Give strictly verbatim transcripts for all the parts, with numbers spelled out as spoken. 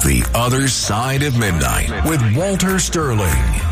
The Other Side of Midnight with Walter Sterling.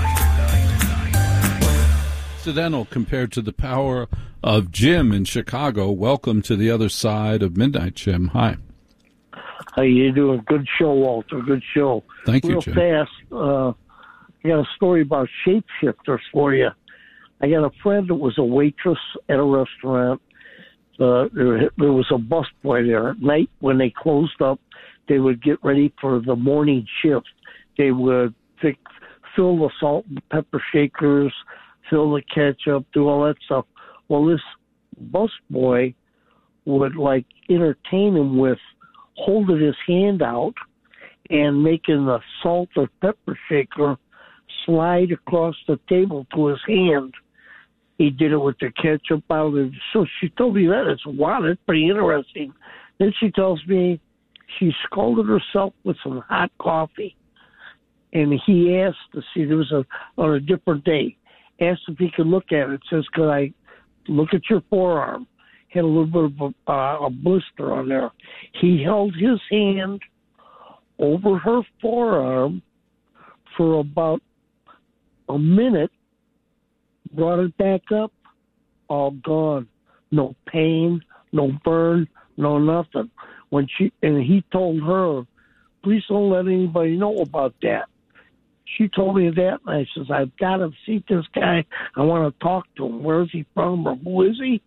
Incidental compared to the power of Jim in Chicago. Welcome to The Other Side of Midnight, Jim. Hi. How you doing? Good show, Walter. Good show. Thank you, Real Jim. fast, uh, I got a story about shapeshifters for you. I got a friend that was a waitress at a restaurant. Uh, there, there was a busboy there. At night, when they closed up, they would get ready for the morning shift. They would fix, fill the salt and pepper shakers, fill the ketchup, do all that stuff. Well, this busboy would, like, entertain him with holding his hand out and making the salt or pepper shaker slide across the table to his hand. He did it with the ketchup out. And so she told me that. It's wow, that's pretty interesting. Then she tells me she scalded herself with some hot coffee. And he asked to see, there was a, on a different day, asked if he could look at it. Says, could I look at your forearm? Had a little bit of a, uh, a blister on there. He held his hand over her forearm for about a minute, brought it back up, all gone. No pain, no burn, no nothing. When she and he told her, please don't let anybody know about that. She told me that, and I says, I've got to see this guy. I want to talk to him. Where is he from, or who is he?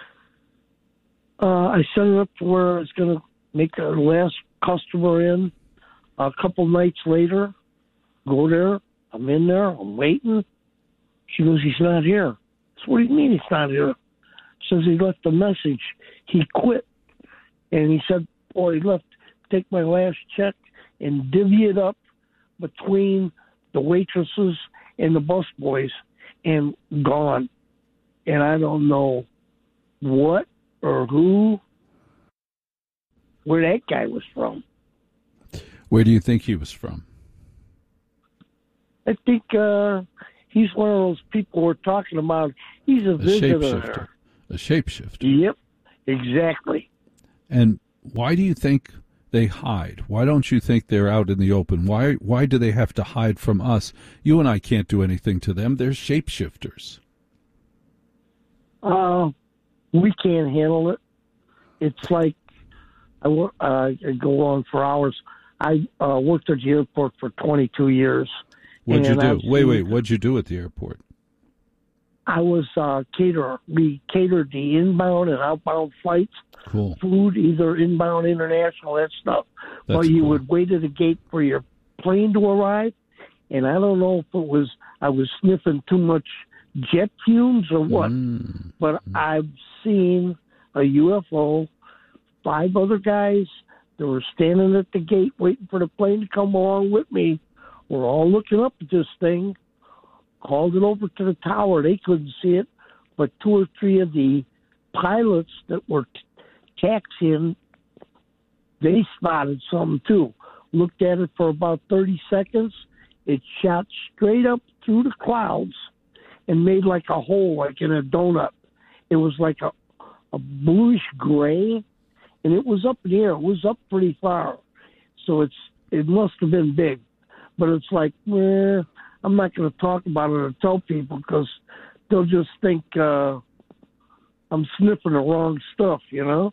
Uh, I set it up to where I was going to make the last customer in. A couple nights later, go there. I'm in there. I'm waiting. She goes, he's not here. I said, what do you mean he's not here? Says he left a message. He quit. And he said, boy, he left, take my last check and divvy it up between the waitresses and the busboys, and gone. And I don't know what or who, where that guy was from. Where do you think he was from? I think uh, he's one of those people we're talking about. He's a, a visitor. Shapeshifter. A shapeshifter. Yep, exactly. And why do you think they hide? Why don't you think they're out in the open? Why why do they have to hide from us? You and I can't do anything to them. They're shapeshifters. Uh, we can't handle it. It's like I, uh, I go on for hours. I uh, worked at the airport for twenty-two years. What'd you do? I've wait, seen, wait. What'd you do at the airport? I was a caterer. We catered the inbound and outbound flights. Cool. Food, either inbound, international, that stuff. That's but you cool. would wait at the gate for your plane to arrive. And I don't know if it was I was sniffing too much jet fumes or what. Mm. But Mm. I've seen a U F O, five other guys that were standing at the gate waiting for the plane to come along with me. We're all looking up at this thing, called it over to the tower. They couldn't see it, but two or three of the pilots that were t- taxiing, they spotted something too. Looked at it for about thirty seconds. It shot straight up through the clouds and made like a hole, like in a donut. It was like a, a bluish gray, and it was up in the air. It was up pretty far. So it's it must have been big. But it's like, eh, I'm not going to talk about it or tell people because they'll just think uh, I'm sniffing the wrong stuff, you know?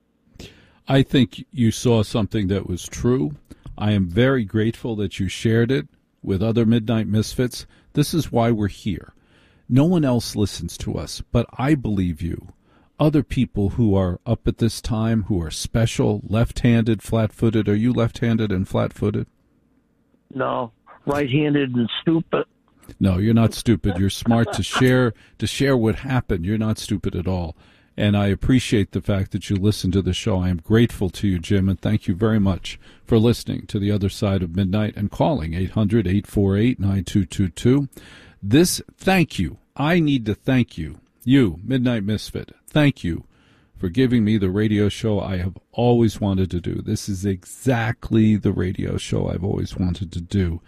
I think you saw something that was true. I am very grateful that you shared it with other Midnight Misfits. This is why we're here. No one else listens to us, but I believe you. Other people who are up at this time, who are special, left-handed, flat-footed. Are you left-handed and flat-footed? No, right-handed and stupid. No, you're not stupid. You're smart to share to share what happened. You're not stupid at all. And I appreciate the fact that you listen to the show. I am grateful to you, Jim, and thank you very much for listening to The Other Side of Midnight and calling eight hundred, eight four eight, nine two two two. This, thank you. I need to thank you, you, Midnight Misfit. Thank you for giving me the radio show I have always wanted to do. This is exactly the radio show I've always wanted to do.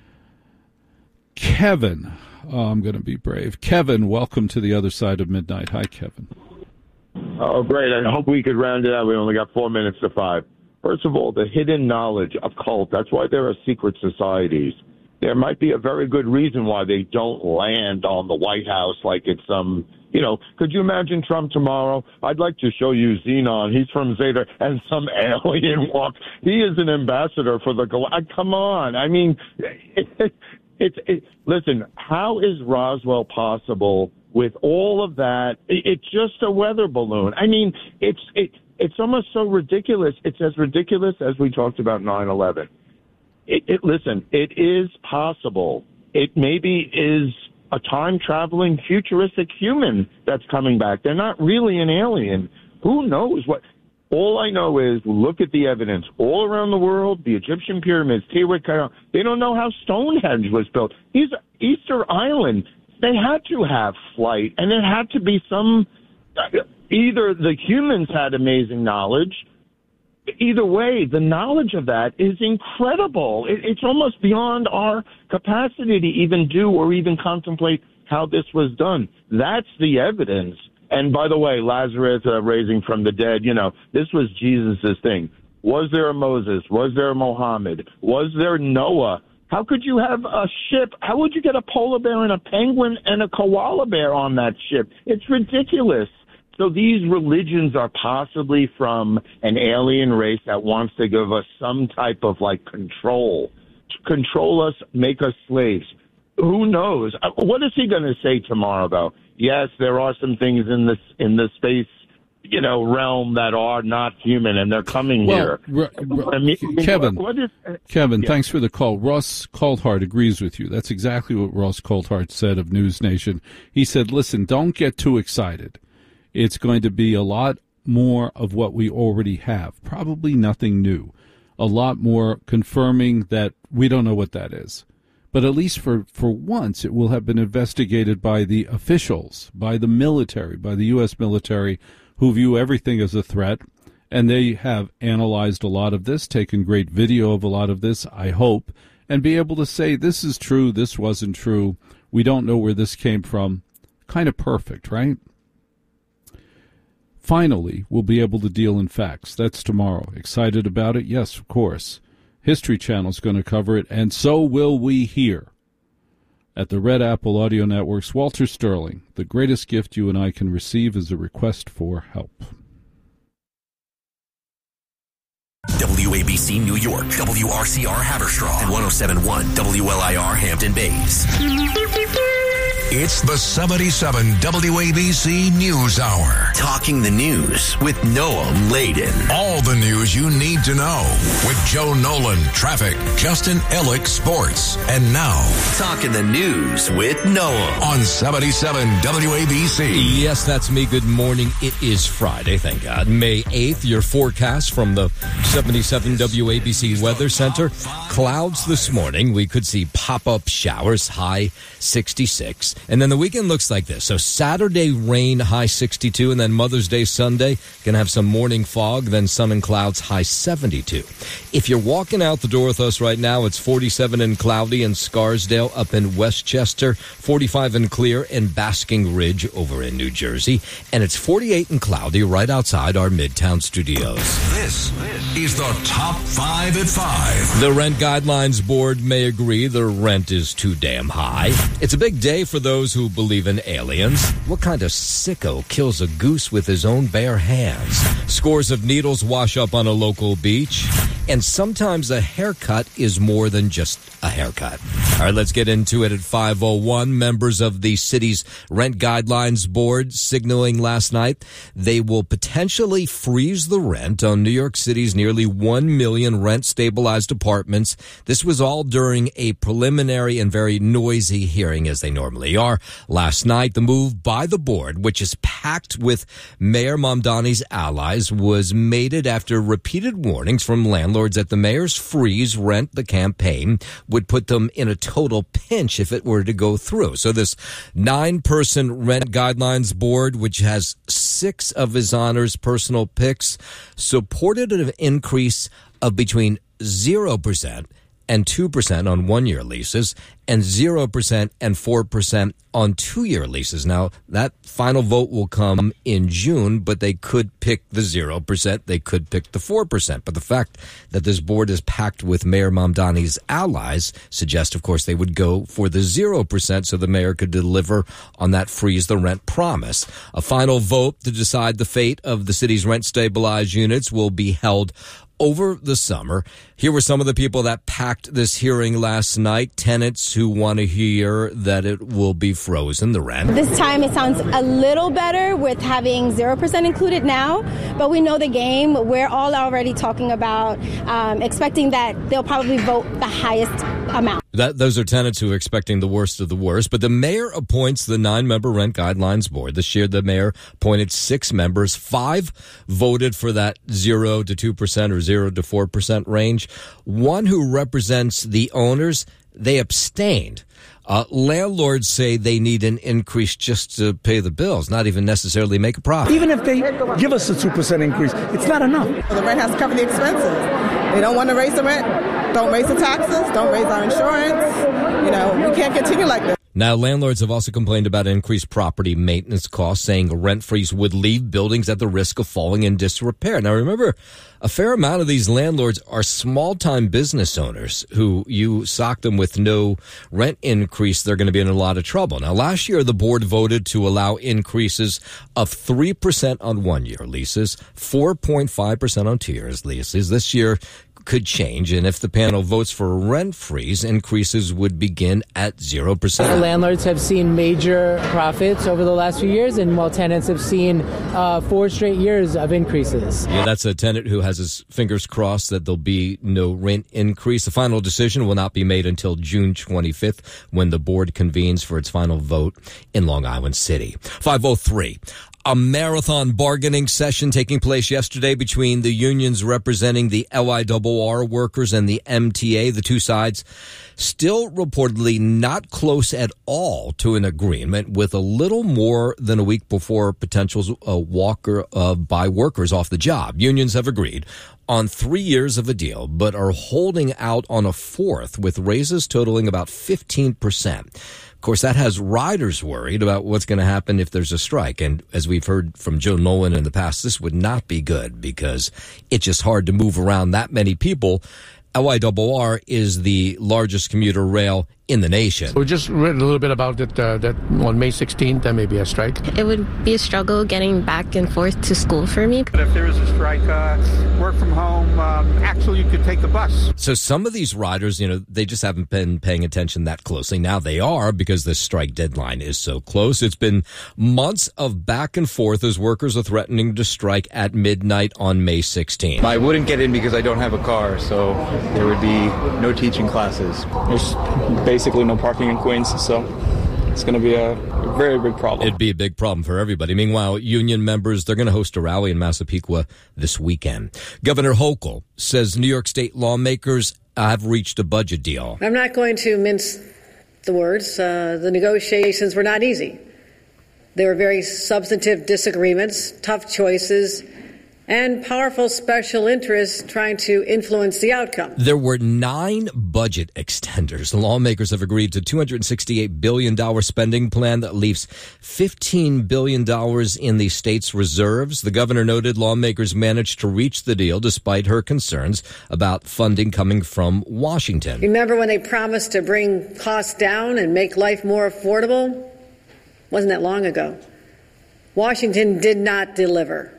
Kevin, oh, I'm going to be brave. Kevin, welcome to The Other Side of Midnight. Hi, Kevin. Oh, great. I hope we could round it out. We only got four minutes to five. First of all, the hidden knowledge of cult, that's why there are secret societies. There might be a very good reason why they don't land on the White House like it's some, you know, could you imagine Trump tomorrow? I'd like to show you Xenon. He's from Zeta, and some alien walks. He is an ambassador for the, come on. I mean, it, it, it's, it, listen, how is Roswell possible with all of that? It, it's just a weather balloon. I mean, it's, it, it's almost so ridiculous. It's as ridiculous as we talked about nine eleven. It, it, listen, it is possible. It maybe is a time-traveling, futuristic human that's coming back. They're not really an alien. Who knows what? All I know is look at the evidence. All around the world, the Egyptian pyramids, Teotihuacan, they don't know how Stonehenge was built. These Easter Island, they had to have flight, and it had to be some – either the humans had amazing knowledge. Either way, the knowledge of that is incredible. It, it's almost beyond our capacity to even do or even contemplate how this was done. That's the evidence. And by the way, Lazarus uh, raising from the dead, you know, this was Jesus' thing. Was there a Moses? Was there a Muhammad? Was there Noah? How could you have a ship? How would you get a polar bear and a penguin and a koala bear on that ship? It's ridiculous. So these religions are possibly from an alien race that wants to give us some type of, like, control. To control us, make us slaves. Who knows? What is he going to say tomorrow, though? Yes, there are some things in this in the space, you know, realm that are not human, and they're coming well, here. R- R- I mean, Kevin, what is, Kevin, yeah. thanks for the call. Ross Coulthart agrees with you. That's exactly what Ross Coulthart said of News Nation. He said, listen, don't get too excited. It's going to be a lot more of what we already have, probably nothing new, a lot more confirming that we don't know what that is. But at least for, for once, it will have been investigated by the officials, by the military, by the U S military, who view everything as a threat. And they have analyzed a lot of this, taken great video of a lot of this, I hope, and be able to say this is true, this wasn't true, we don't know where this came from. Kind of perfect, right? Finally, we'll be able to deal in facts. That's tomorrow. Excited about it? Yes, of course. History Channel's going to cover it, and so will we here at the Red Apple Audio Network's Walter Sterling. The greatest gift you and I can receive is a request for help. W A B C New York, W R C R Haverstraw, and one oh seven point one W L I R Hampton Bays. It's the seventy-seven W A B C News Hour. Talking the news with Noam Laden. All the news you need to know with Joe Nolan, traffic, Justin Ellick, sports. And now, Talking the news with Noam on seventy-seven W A B C. Yes, that's me. Good morning. It is Friday, thank God. May eighth, your forecast from the seventy-seven W A B C Weather Center. Clouds this morning. We could see pop-up showers, high sixty-six. And then the weekend looks like this. So Saturday, rain, high sixty-two. And then Mother's Day, Sunday, going to have some morning fog. Then sun and clouds, high seventy-two. If you're walking out the door with us right now, it's forty-seven and cloudy in Scarsdale up in Westchester, forty-five and clear in Basking Ridge over in New Jersey. And it's forty-eight and cloudy right outside our Midtown studios. This is the Top five at five. The Rent Guidelines Board may agree the rent is too damn high. It's a big day for those who believe in aliens. What kind of sicko kills a goose with his own bare hands? Scores of needles wash up on a local beach. And sometimes a haircut is more than just a haircut. All right, let's get into it at five oh one. Members of the city's Rent Guidelines Board signaling last night they will potentially freeze the rent on New York City's nearly one million rent-stabilized apartments. This was all during a preliminary and very noisy hearing, as they normally are. Last night, the move by the board, which is packed with Mayor Mamdani's allies, was mated after repeated warnings from landlords that the mayor's freeze rent the campaign would put them in a total pinch if it were to go through. So this nine-person Rent Guidelines Board, which has six of His Honor's personal picks, supported an increase of between zero percent and two percent on one-year leases, and zero percent and four percent on two-year leases. Now, that final vote will come in June, but they could pick the zero percent. They could pick the four percent. But the fact that this board is packed with Mayor Mamdani's allies suggests, of course, they would go for the zero percent so the mayor could deliver on that freeze-the-rent promise. A final vote to decide the fate of the city's rent-stabilized units will be held over the summer. Here were some of the people that packed this hearing last night. Tenants who want to hear that it will be frozen, the rent. This time it sounds a little better with having zero percent included now, but we know the game. We're all already talking about um, expecting that they'll probably vote the highest amount. That, those are tenants who are expecting the worst of the worst. But the mayor appoints the nine-member Rent Guidelines Board. This year, the mayor appointed six members. Five voted for that zero to two percent or zero to four percent range. One who represents the owners, they abstained. Uh, landlords say they need an increase just to pay the bills, not even necessarily make a profit. Even if they give us a two percent increase, it's not enough. The rent has to cover the expenses. They don't want to raise the rent. Don't raise the taxes. Don't raise our insurance. You know, we can't continue like this. Now, landlords have also complained about increased property maintenance costs, saying a rent freeze would leave buildings at the risk of falling in disrepair. Now, remember, a fair amount of these landlords are small-time business owners who you sock them with no rent increase, they're going to be in a lot of trouble. Now, last year, the board voted to allow increases of three percent on one-year leases, four point five percent on two-year leases. This year could change, and if the panel votes for a rent freeze, increases would begin at zero percent. The landlords have seen major profits over the last few years, and while tenants have seen uh, four straight years of increases. Yeah, that's a tenant who has his fingers crossed that there'll be no rent increase. The final decision will not be made until June twenty-fifth, when the board convenes for its final vote in Long Island City. five oh three. A marathon bargaining session taking place yesterday between the unions representing the L I R R workers and the M T A. The two sides still reportedly not close at all to an agreement, with a little more than a week before potential uh, walker uh, by workers off the job. Unions have agreed on three years of a deal, but are holding out on a fourth, with raises totaling about fifteen percent. Of course, that has riders worried about what's going to happen if there's a strike. And as we've heard from Joe Nolan in the past, this would not be good because it's just hard to move around that many people. L I R R is the largest commuter rail in the nation. We just read a little bit about it, uh, that on May sixteenth, there may be a strike. It would be a struggle getting back and forth to school for me. But if there is a strike, uh, work from home, um, actually you could take the bus. So some of these riders, you know, they just haven't been paying attention that closely. Now they are, because the strike deadline is so close. It's been months of back and forth as workers are threatening to strike at midnight on May sixteenth. I wouldn't get in because I don't have a car, so there would be no teaching classes. There's basically no parking in Queens, so it's going to be a very big problem. It'd be a big problem for everybody. Meanwhile, union members, they're going to host a rally in Massapequa this weekend. Governor Hochul says New York State lawmakers have reached a budget deal. I'm not going to mince the words. Uh, the negotiations were not easy. There were very substantive disagreements, tough choices, and powerful special interests trying to influence the outcome. There were nine budget extenders. The lawmakers have agreed to two hundred sixty-eight billion dollars spending plan that leaves fifteen billion dollars in the state's reserves. The governor noted lawmakers managed to reach the deal despite her concerns about funding coming from Washington. Remember when they promised to bring costs down and make life more affordable? Wasn't that long ago. Washington did not deliver.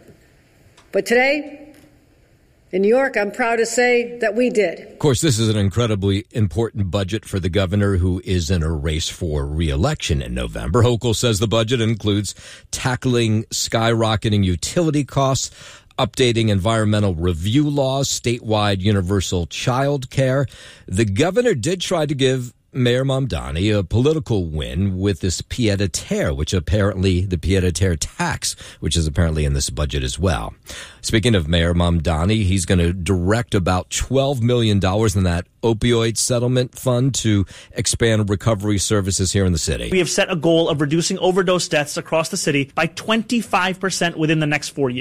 But today, in New York, I'm proud to say that we did. Of course, this is an incredibly important budget for the governor, who is in a race for re-election in November. Hochul says the budget includes tackling skyrocketing utility costs, updating environmental review laws, statewide universal child care. The governor did try to give Mayor Mamdani a political win with this pied-à-terre, which apparently, the pied-à-terre tax, which is apparently in this budget as well. Speaking of Mayor Mamdani, he's going to direct about twelve million dollars in that opioid settlement fund to expand recovery services here in the city. We have set a goal of reducing overdose deaths across the city by twenty-five percent within the next four years.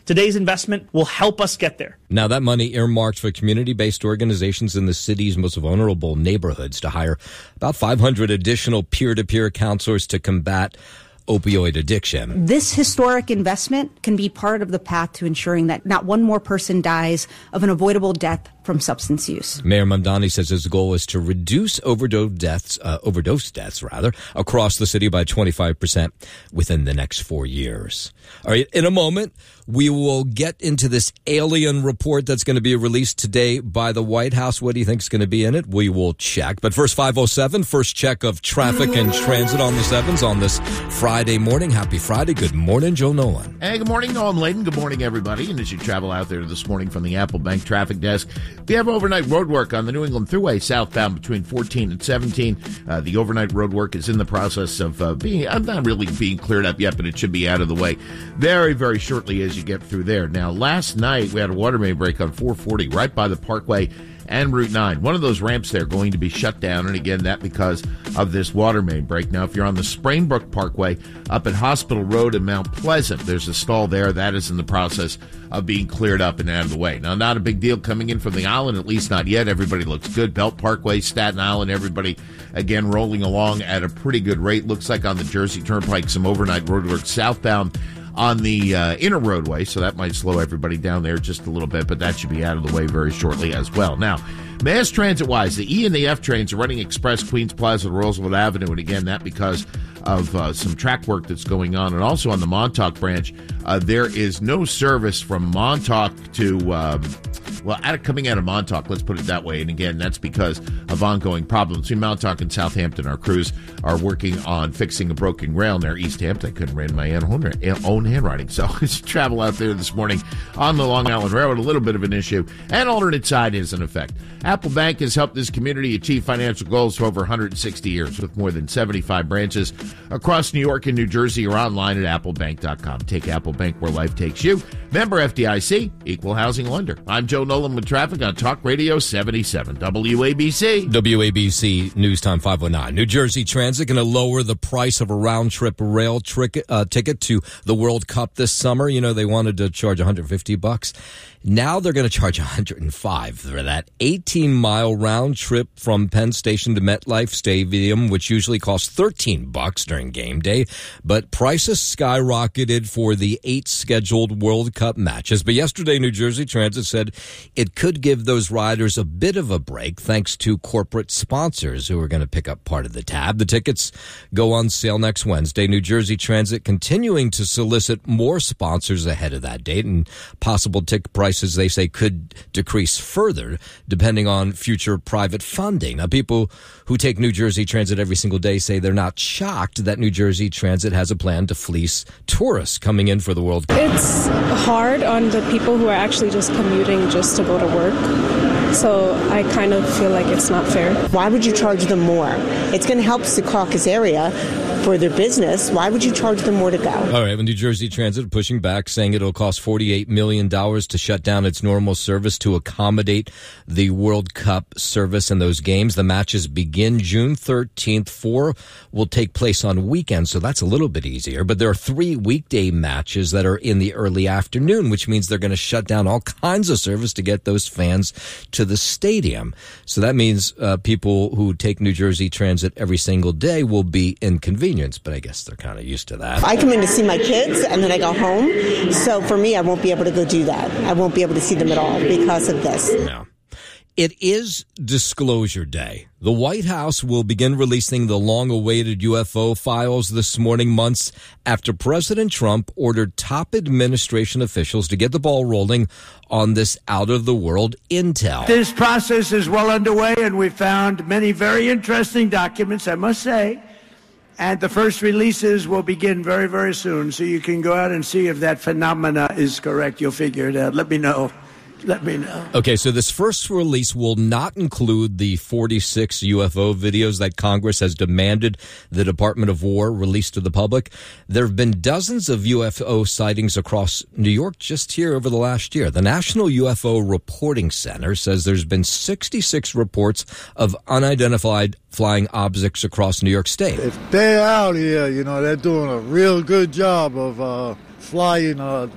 Today's investment will help us get there. Now, that money earmarked for community-based organizations in the city's most vulnerable neighborhoods to hire about five hundred additional peer-to-peer counselors to combat opioid addiction. This historic investment can be part of the path to ensuring that not one more person dies of an avoidable death from substance use. Mayor Mamdani says his goal is to reduce overdose deaths, uh, overdose deaths rather, across the city by twenty-five percent within the next four years. All right, in a moment, we will get into this alien report that's going to be released today by the White House. What do you think is going to be in it? We will check. But first, five oh seven, first check of traffic and transit on the sevens on this Friday morning. Happy Friday. Good morning, Joe Nolan. Hey, good morning, Noam Layden. Good morning, everybody. And as you travel out there this morning from the Apple Bank traffic desk, we have overnight road work on the New England Thruway southbound between fourteen and seventeen. Uh, the overnight road work is in the process of uh, being, I'm not really being cleared up yet, but it should be out of the way very, very shortly as you get through there. Now, last night we had a water main break on four forty right by the Parkway and Route nine. One of those ramps there going to be shut down, and again, that because of this water main break. Now, if you're on the Sprainbrook Parkway up at Hospital Road in Mount Pleasant, there's a stall there. That is in the process of being cleared up and out of the way. Now, not a big deal coming in from the island, at least not yet. Everybody looks good. Belt Parkway, Staten Island, everybody, again, rolling along at a pretty good rate. Looks like on the Jersey Turnpike, some overnight roadwork southbound on the uh, inner roadway, so that might slow everybody down there just a little bit, but that should be out of the way very shortly as well. Now, mass transit-wise, the E and the F trains are running express Queens Plaza to Roosevelt Avenue, and again, that because of uh, some track work that's going on. And also on the Montauk branch, uh, there is no service from Montauk to, um, well, out, coming out of Montauk, let's put it that way. And again, that's because of ongoing problems. Between Montauk and Southampton, our crews are working on fixing a broken rail near East Hampton. I couldn't read my own handwriting. So it's travel out there this morning on the Long Island Railroad, a little bit of an issue. And alternate side is in effect. Apple Bank has helped this community achieve financial goals for over one hundred sixty years with more than seventy-five branches across New York and New Jersey, or online at apple bank dot com. Take Apple Bank where life takes you. Member F D I C, equal housing lender. I'm Joe Nolan with traffic on Talk Radio seventy-seven W A B C. W A B C News Time five oh nine. New Jersey Transit going to lower the price of a round-trip rail trick, uh, ticket to the World Cup this summer. You know, they wanted to charge one hundred fifty bucks. Now they're going to charge one hundred five for that eighteen-mile round trip from Penn Station to MetLife Stadium, which usually costs thirteen bucks during game day. But prices skyrocketed for the eight scheduled World Cup matches. But yesterday, New Jersey Transit said it could give those riders a bit of a break thanks to corporate sponsors who are going to pick up part of the tab. The tickets go on sale next Wednesday. New Jersey Transit continuing to solicit more sponsors ahead of that date, and possible ticket prices, they say, could decrease further depending on future private funding. Now, people who take New Jersey Transit every single day say they're not shocked that New Jersey Transit has a plan to fleece tourists coming in for the World Cup. It's hard on the people who are actually just commuting just to go to work. So I kind of feel like it's not fair. Why would you charge them more? It's going to help Secaucus area for their business. Why would you charge them more to go? All right, well, New Jersey Transit pushing back, saying it'll cost forty-eight million dollars to shut down its normal service to accommodate the World Cup service and those games. The matches begin June thirteenth. Four will take place on weekends, so that's a little bit easier. But there are three weekday matches that are in the early afternoon, which means they're going to shut down all kinds of service to get those fans to the stadium. So that means uh, people who take New Jersey Transit every single day will be inconvenienced, but I guess they're kind of used to that. I come in to see my kids, and then I go home. So for me, I won't be able to go do that. I won't be able to see them at all because of this. No. It is Disclosure Day. The White House will begin releasing the long-awaited U F O files this morning, months after President Trump ordered top administration officials to get the ball rolling on this out-of-the-world intel. This process is well underway, and we found many very interesting documents, I must say. And the first releases will begin very, very soon, so you can go out and see if that phenomena is correct. You'll figure it out. Let me know. Let me know. Okay, so this first release will not include the forty-six U F O videos that Congress has demanded the Department of War release to the public. There have been dozens of U F O sightings across New York just here over the last year. The National U F O Reporting Center says there's been sixty-six reports of unidentified flying objects across New York State. If they're out here, you know, they're doing a real good job of uh, flying uh,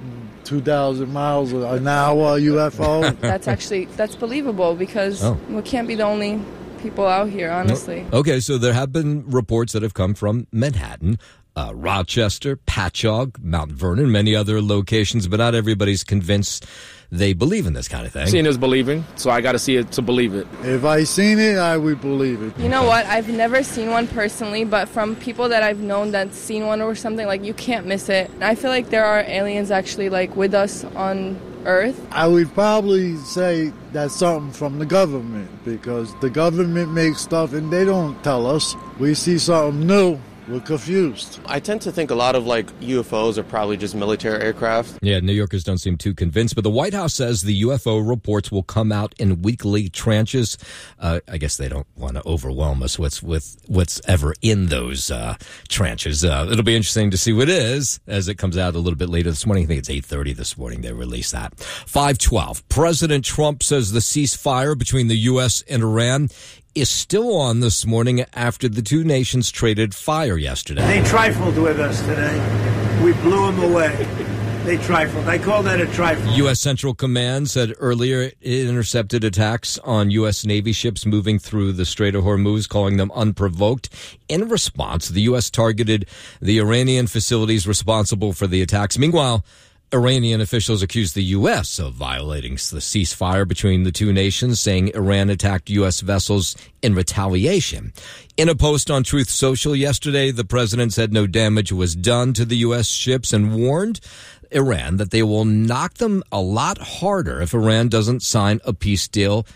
two thousand miles an hour U F O. That's actually, that's believable because Oh. we can't be the only people out here, honestly. Okay, so there have been reports that have come from Manhattan, uh, Rochester, Patchogue, Mount Vernon, many other locations, but not everybody's convinced they believe in this kind of thing. Seeing is believing, so I got to see it to believe it. If I seen it, I would believe it. You know what? I've never seen one personally, but from people that I've known that's seen one or something, like, you can't miss it. I feel like there are aliens actually, like, with us on Earth. I would probably say that's something from the government, because the government makes stuff and they don't tell us. We see something new, we're confused. I tend to think a lot of like U F Os are probably just military aircraft. Yeah, New Yorkers don't seem too convinced, but the White House says the U F O reports will come out in weekly tranches. Uh, I guess they don't want to overwhelm us with, with what's ever in those uh, tranches. Uh, it'll be interesting to see what it is as it comes out a little bit later this morning. I think it's eight thirty this morning they released that. five twelve. President Trump says the ceasefire between the U S and Iran is still on this morning after the two nations traded fire yesterday. They trifled with us today. We blew them away. They trifled. I call that a trifle. U S. Central Command said earlier it intercepted attacks on U S. Navy ships moving through the Strait of Hormuz, calling them unprovoked. In response, the U S targeted the Iranian facilities responsible for the attacks. Meanwhile, Iranian officials accused the U S of violating the ceasefire between the two nations, saying Iran attacked U S vessels in retaliation. In a post on Truth Social yesterday, the president said no damage was done to the U S ships and warned Iran that they will knock them a lot harder if Iran doesn't sign a peace deal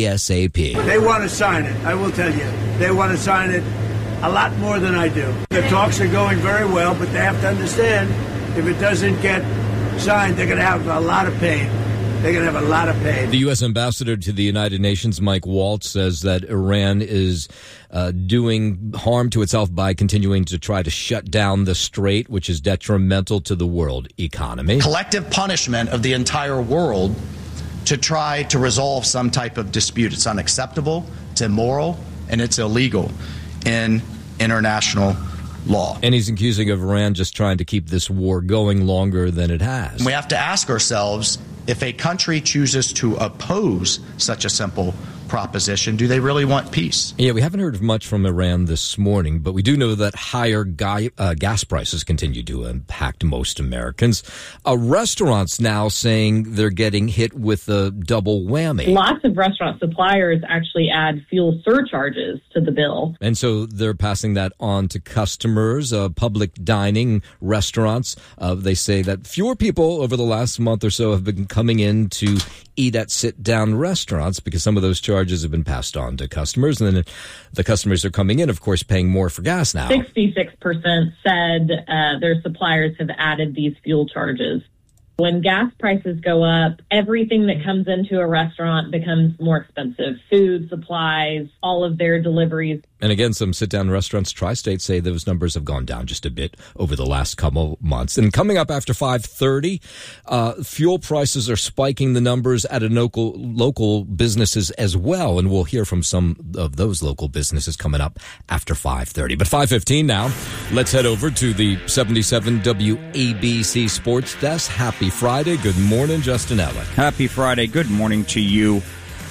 ASAP. They want to sign it. I will tell you. They want to sign it a lot more than I do. The talks are going very well, but they have to understand if it doesn't get signed, they're going to have a lot of pain. They're going to have a lot of pain. The U S ambassador to the United Nations, Mike Waltz, says that Iran is uh, doing harm to itself by continuing to try to shut down the strait, which is detrimental to the world economy. Collective punishment of the entire world to try to resolve some type of dispute. It's unacceptable, it's immoral, and it's illegal in international law. And he's accusing of Iran just trying to keep this war going longer than it has. We have to ask ourselves, if a country chooses to oppose such a simple proposition, do they really want peace? Yeah, we haven't heard much from Iran this morning, but we do know that higher guy, uh, gas prices continue to impact most Americans. Uh, restaurants now saying they're getting hit with a double whammy. Lots of restaurant suppliers actually add fuel surcharges to the bill. And so they're passing that on to customers, uh, public dining restaurants. Uh, they say that fewer people over the last month or so have been coming in to eat at sit-down restaurants because some of those charges have been passed on to customers. And then the customers are coming in, of course, paying more for gas now. sixty-six percent said uh, their suppliers have added these fuel charges. When gas prices go up, everything that comes into a restaurant becomes more expensive. Food, supplies, all of their deliveries. And again, some sit-down restaurants, Tri-State, say those numbers have gone down just a bit over the last couple months. And coming up after five thirty, uh, fuel prices are spiking the numbers at a local local businesses as well. And we'll hear from some of those local businesses coming up after five thirty. But five fifteen now, let's head over to the seventy-seven W A B C Sports Desk. Happy Friday. Good morning, Justin Ellick. Happy Friday. Good morning to you.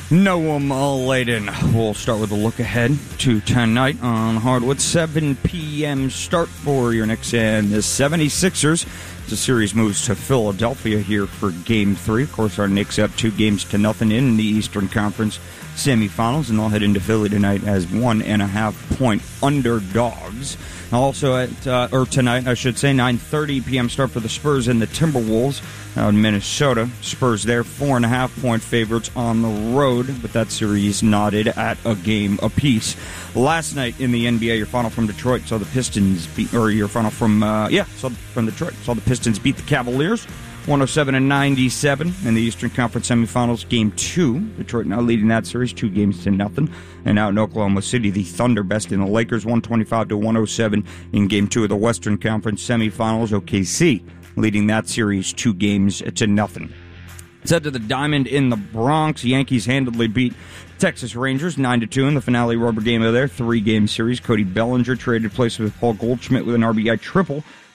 Noam Laden. We'll start with a look ahead to tonight on hardwood. seven p.m. start for your Knicks and the seventy-sixers. The series moves to Philadelphia here for Game three. Of course, our Knicks up two games to nothing in the Eastern Conference semifinals, and they'll head into Philly tonight as one and a half point underdogs. Also at uh, or tonight, I should say, nine thirty p.m. start for the Spurs and the Timberwolves out in Minnesota. Spurs there, four and a half point favorites on the road, but that series knotted at a game apiece. Last night in the N B A, your final from Detroit saw the Pistons beat, or your final from uh, yeah, saw from Detroit saw the Pistons beat the Cavaliers, one oh seven and ninety-seven in the Eastern Conference semifinals. Game two, Detroit now leading that series two games to nothing. And out in Oklahoma City, the Thunder besting the Lakers one twenty-five to one oh seven in Game two of the Western Conference semifinals. O K C leading that series two games to nothing. Set to the Diamond in the Bronx, Yankees handily beat Texas Rangers nine to two in the finale rubber game of their three-game series. Cody Bellinger traded places with Paul Goldschmidt with an R B I triple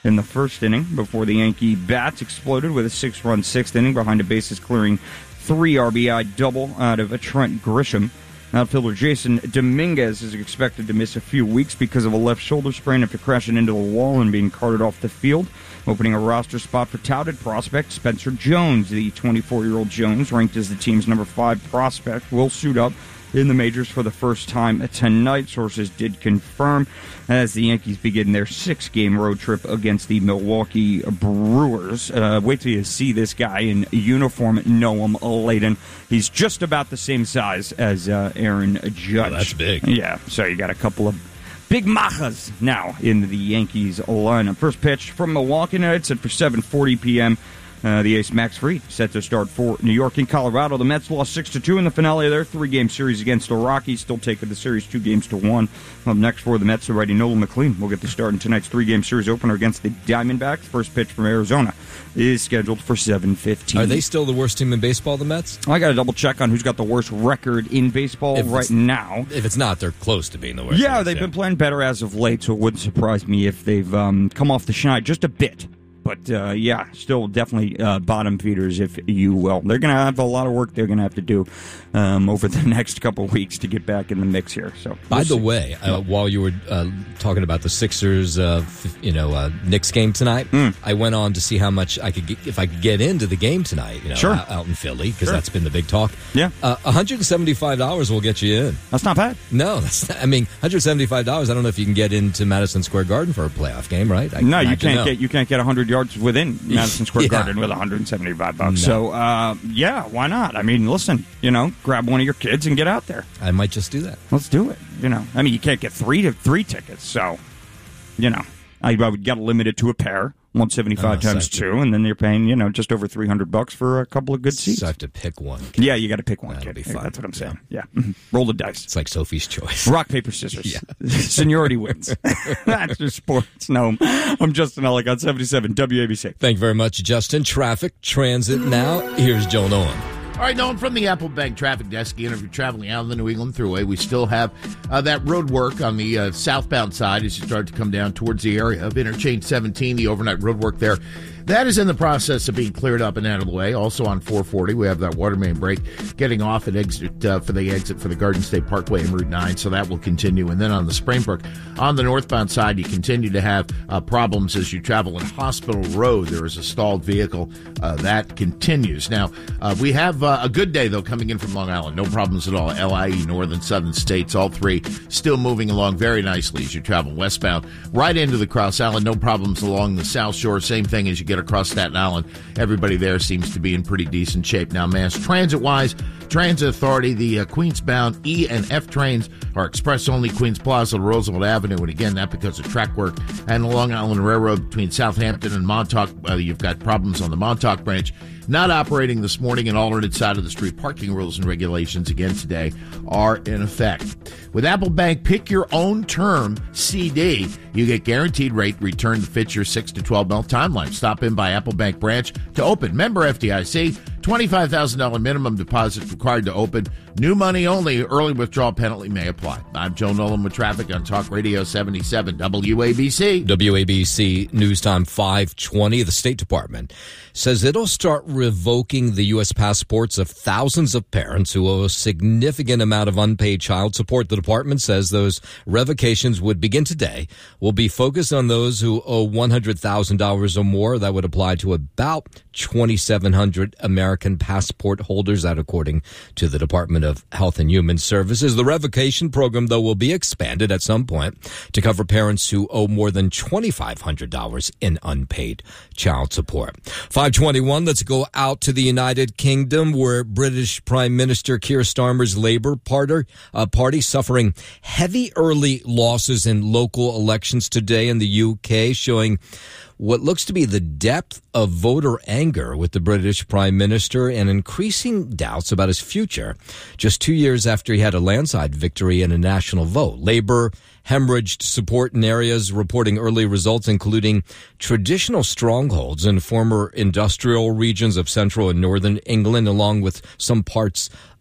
in the first inning before the Yankee bats exploded with a six-run sixth inning behind a bases-clearing three R B I double out of Trent Grisham. Outfielder Jason Dominguez is expected to miss a few weeks because of a left shoulder sprain after crashing into the wall and being carted off the field. Opening a roster spot for touted prospect Spencer Jones. The twenty-four-year-old Jones, ranked as the team's number five prospect, will suit up in the majors for the first time tonight. Sources did confirm as the Yankees begin their six-game road trip against the Milwaukee Brewers. Uh, wait till you see this guy in uniform, Noam Layden. He's just about the same size as uh, Aaron Judge. Oh, that's big. Yeah, so you got a couple of big machas now in the Yankees lineup. First pitch from Milwaukee tonight, set for seven forty p.m. Uh, the ace Max Fried set to start for New York and Colorado. The Mets lost six to two in the finale of their three-game series against the Rockies, still taking the series two games to one. Up next for the Mets, the righty Nolan McLean will get the start in tonight's three-game series opener against the Diamondbacks. First pitch from Arizona is scheduled for seven fifteen. Are they still the worst team in baseball, the Mets? I got to double-check on who's got the worst record in baseball if right now. If it's not, they're close to being the worst. Yeah, teams, they've yeah. been playing better as of late, so it wouldn't surprise me if they've um, come off the schneid just a bit. But, uh, yeah, still definitely uh, bottom feeders, if you will. They're going to have a lot of work they're going to have to do um, over the next couple of weeks to get back in the mix here. So, By we'll the see. way, uh, while you were uh, talking about the Sixers, uh, you know, uh, Knicks game tonight, mm. I went on to see how much I could get, if I could get into the game tonight, you know, sure. out, out in Philly, because Sure. that's been the big talk. Yeah. Uh, one hundred seventy-five dollars will get you in. That's not bad. No, that's not, I mean, one hundred seventy-five dollars, I don't know if you can get into Madison Square Garden for a playoff game, right? I, No, I you have to can't know. get you can't get one hundred yards within Madison Square Yeah. Garden with one hundred seventy-five bucks. No. So, uh, yeah, why not? I mean, listen, you know, grab one of your kids and get out there. I might just do that. Let's do it. You know, I mean, you can't get three to three tickets, so you know, I, I would get to limit it to a pair. one seventy-five Oh, times so two, and then you're paying, you know, just over three hundred bucks for a couple of good seats. So I have to pick one. Yeah, you got to pick one. That'll Kid. be fun. That's what I'm saying. Yeah, roll the dice. It's like Sophie's Choice. Rock, paper, scissors. Yeah. Seniority wins. That's your sports. No, I'm Justin Ellick on seventy-seven W A B C. Thank you very much, Justin. Traffic, transit now. Here's Joe Nolan. All right, Nolan from the Apple Bank Traffic Desk. Again, if you're traveling out of the New England Thruway, we still have uh, that road work on the uh, southbound side as you start to come down towards the area of Interchange seventeen, the overnight road work there. That is in the process of being cleared up and out of the way. Also on four forty, we have that water main break getting off at exit uh, for the exit for the Garden State Parkway and Route nine, so that will continue. And then on the Springbrook, on the northbound side, you continue to have uh, problems as you travel in Hospital Road. There is a stalled vehicle. Uh, that continues. Now, uh, we have uh, a good day, though, coming in from Long Island. No problems at all. L I E, Northern, Southern States, all three still moving along very nicely as you travel westbound. Right into the Cross Island, no problems along the South Shore. Same thing as you get across Staten Island. Everybody there seems to be in pretty decent shape. Now, mass transit-wise, Transit Authority, the uh, Queens-bound E and F trains are express-only Queens Plaza to Roosevelt Avenue, and again, that because of track work. And the Long Island Railroad between Southampton and Montauk, uh, you've got problems on the Montauk branch. Not operating this morning, and alternate side of the street parking rules and regulations again today are in effect. With Apple Bank Pick Your Own Term C D, you get guaranteed rate return to fit your six to twelve month timeline. Stop in by Apple Bank branch to open. Member F D I C, twenty-five thousand dollars minimum deposit required to open. New money only. Early withdrawal penalty may apply. I'm Joe Nolan with traffic on Talk Radio seventy-seven W A B C. W A B C News Time five twenty. The State Department says it'll start revoking the U S passports of thousands of parents who owe a significant amount of unpaid child support. The department says those revocations would begin today, will be focused on those who owe one hundred thousand dollars or more. That would apply to about twenty-seven hundred American passport holders, that according to the Department of Health and Human Services. The revocation program, though, will be expanded at some point to cover parents who owe more than twenty-five hundred dollars in unpaid child support. five twenty-one, let's go out to the United Kingdom, where British Prime Minister Keir Starmer's Labour Party, uh, party suffering heavy early losses in local elections today in the U K, showing what looks to be the depth of voter anger with the British Prime Minister and increasing doubts about his future just two years after he had a landslide victory in a national vote. Labour hemorrhaged support in areas reporting early results, including traditional strongholds in former industrial regions of central and northern England, along with some parts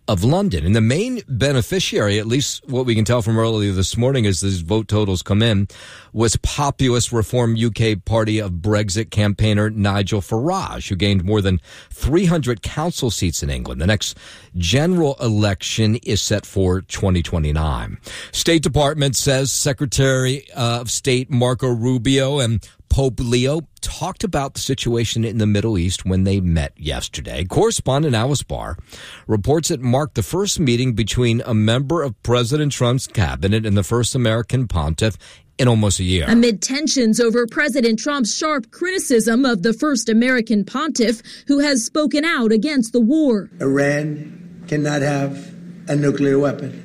of London. And the main beneficiary, at least what we can tell from earlier this morning as these vote totals come in, was populist Reform U K party of Brexit campaigner Nigel Farage, who gained more than three hundred council seats in England. The next general election is set for twenty twenty-nine. State Department says Secretary of State Marco Rubio and Pope Leo talked about the situation in the Middle East when they met yesterday. Correspondent Alice Barr reports it marked the first meeting between a member of President Trump's cabinet and the first American pontiff in almost a year. Amid tensions over President Trump's sharp criticism of the first American pontiff who has spoken out against the war. Iran cannot have a nuclear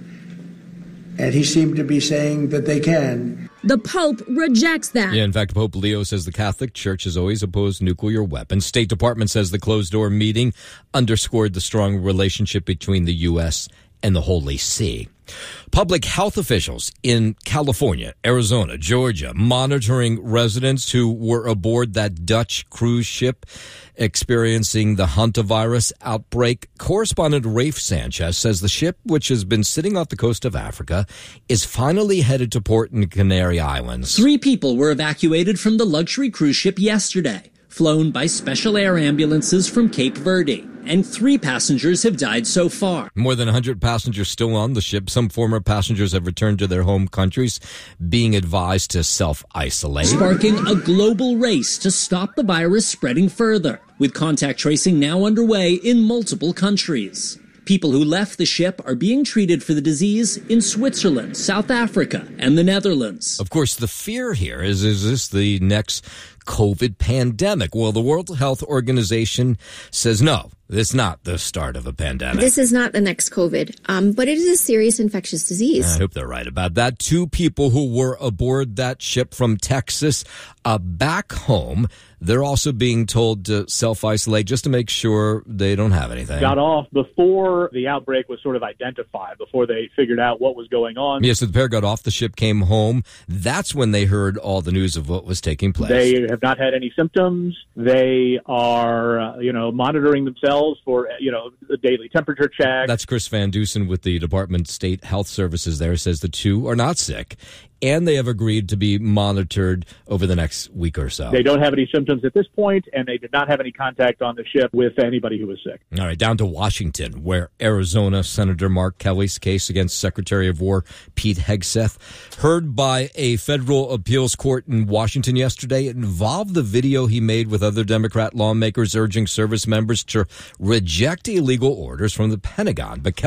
weapon. And he seemed to be saying that they can. The Pope rejects that. Yeah, in fact, Pope Leo says the Catholic Church has always opposed nuclear weapons. State Department says the closed-door meeting underscored the strong relationship between the U S and the Holy See. Public health officials in California, Arizona, Georgia, monitoring residents who were aboard that Dutch cruise ship experiencing the hantavirus outbreak. Correspondent Rafe Sanchez says the ship, which has been sitting off the coast of Africa, is finally headed to port in the Canary Islands. Three people were evacuated from the luxury cruise ship yesterday, flown by special air ambulances from Cape Verde. And three passengers have died so far. More than one hundred passengers still on the ship. Some former passengers have returned to their home countries, being advised to self-isolate. Sparking a global race to stop the virus spreading further, with contact tracing now underway in multiple countries. People who left the ship are being treated for the disease in Switzerland, South Africa, and the Netherlands. Of course, the fear here is, is this the next COVID pandemic? Well, the World Health Organization says no, it's not the start of a pandemic. This is not the next COVID, um, but it is a serious infectious disease. I hope they're right about that. Two people who were aboard that ship from Texas uh, back home, they're also being told to self-isolate just to make sure they don't have anything. Got off before the outbreak was sort of identified, before they figured out what was going on. Yes, yeah, so the pair got off the ship, came home. That's when they heard all the news of what was taking place. They have not had any symptoms. They are, uh, you know, monitoring themselves for, you know, a daily temperature check. That's Chris Van Dusen with the Department of State Health Services there, says the two are not sick, and they have agreed to be monitored over the next week or so. They don't have any symptoms at this point, and they did not have any contact on the ship with anybody who was sick. All right, down to Washington, where Arizona Senator Mark Kelly's case against Secretary of War Pete Hegseth, heard by a federal appeals court in Washington yesterday, it involved the video he made with other Democrat lawmakers urging service members to reject illegal orders from the Pentagon. But